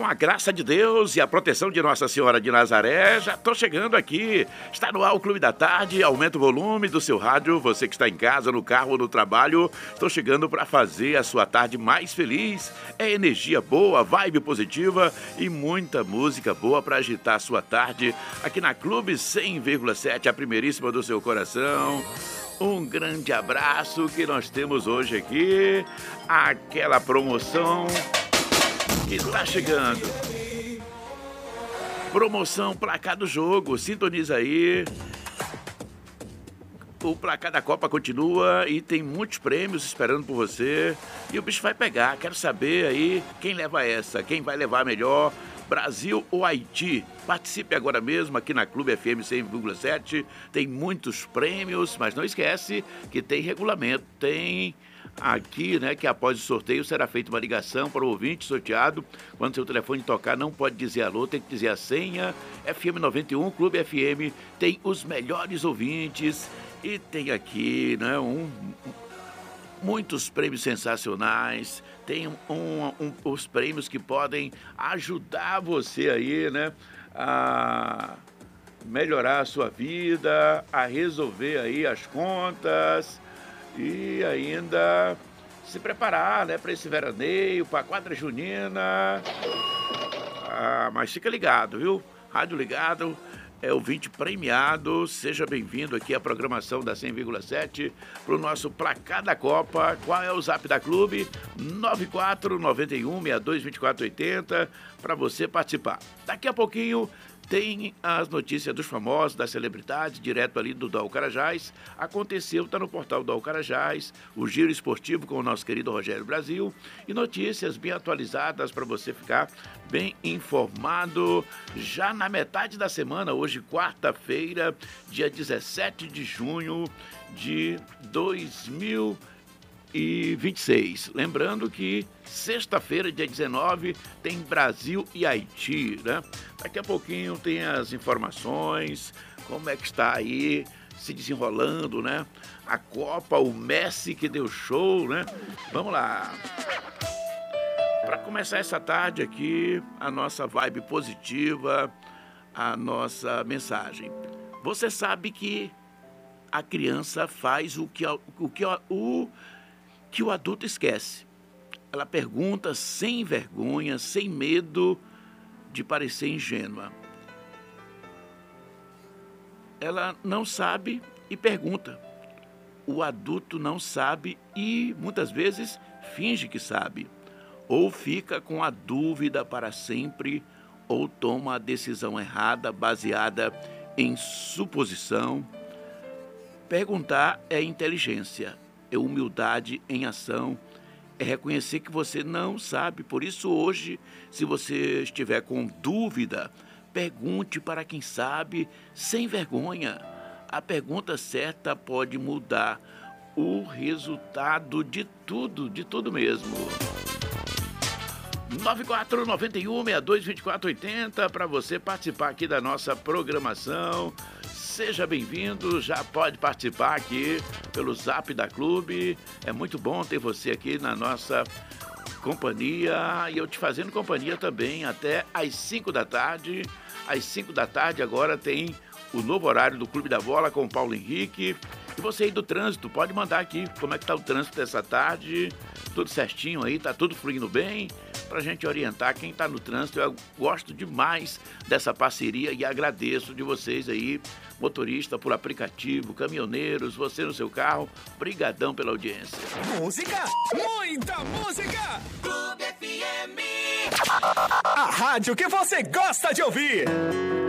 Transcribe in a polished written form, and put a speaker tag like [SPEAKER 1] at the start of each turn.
[SPEAKER 1] a graça de Deus e a proteção de Nossa Senhora de Nazaré, já estou chegando aqui. Está no ar o Clube da Tarde. Aumenta o volume do seu rádio. Você que está em casa, no carro ou no trabalho, estou chegando para fazer a sua tarde mais feliz. É energia boa, vibe positiva e muita música boa para agitar a sua tarde aqui na Clube 100,7, a primeiríssima do seu coração. Um grande abraço que nós temos hoje aqui. Aquela promoção que está chegando. Promoção Placar do Jogo. Sintoniza aí. O Placar da Copa continua e tem muitos prêmios esperando por você. E o bicho vai pegar. Quero saber aí quem leva essa, quem vai levar melhor. Brasil ou Haiti? Participe agora mesmo aqui na Clube FM 100,7. Tem muitos prêmios, mas não esquece que tem regulamento. Tem aqui, né, que após o sorteio será feita uma ligação para o ouvinte sorteado. Quando seu telefone tocar, não pode dizer alô, tem que dizer a senha. FM 91, Clube FM, tem os melhores ouvintes e tem aqui, né, muitos prêmios sensacionais. Tem os prêmios que podem ajudar você aí, né, a melhorar a sua vida, a resolver aí as contas e ainda se preparar, né, para esse veraneio, para a quadra junina. Mas fica ligado, viu? Rádio ligado. É ouvinte premiado, seja bem-vindo aqui à programação da 100,7 para o nosso Placar da Copa. Qual é o zap da Clube? 9491622480 para você participar. Daqui a pouquinho tem as notícias dos famosos, das celebridades, direto ali do Dal Carajás. Aconteceu, está no portal do Dal Carajás, o giro esportivo com o nosso querido Rogério Brasil e notícias bem atualizadas para você ficar bem informado já na metade da semana, hoje quarta-feira, dia 17 de junho de 2026. Lembrando que sexta-feira, dia 19, tem Brasil e Haiti, né? Daqui a pouquinho tem as informações, como é que está aí se desenrolando, né? A Copa, o Messi que deu show, né? Vamos lá. Para começar essa tarde aqui, a nossa vibe positiva, a nossa mensagem. Você sabe que a criança faz o que o adulto esquece. Ela pergunta sem vergonha, sem medo de parecer ingênua. Ela não sabe e pergunta. O adulto não sabe e, muitas vezes, finge que sabe. Ou fica com a dúvida para sempre, ou toma a decisão errada, baseada em suposição. Perguntar é inteligência, é humildade em ação, é reconhecer que você não sabe. Por isso hoje, se você estiver com dúvida, pergunte para quem sabe, sem vergonha. A pergunta certa pode mudar o resultado de tudo mesmo. 9491622480 para você participar aqui da nossa programação. Seja bem-vindo, já pode participar aqui pelo Zap da Clube. É muito bom ter você aqui na nossa companhia e eu te fazendo companhia também até às 5 da tarde. Às 5 da tarde agora tem o novo horário do Clube da Bola com o Paulo Henrique. E você aí do trânsito, pode mandar aqui como é que está o trânsito dessa tarde. Tudo certinho aí, tá tudo fluindo bem? Pra gente orientar quem tá no trânsito. Eu gosto demais dessa parceria e agradeço de vocês aí, motorista por aplicativo, caminhoneiros, você no seu carro. Brigadão pela audiência.
[SPEAKER 2] Música, muita música! Clube FM, a rádio que você gosta de ouvir.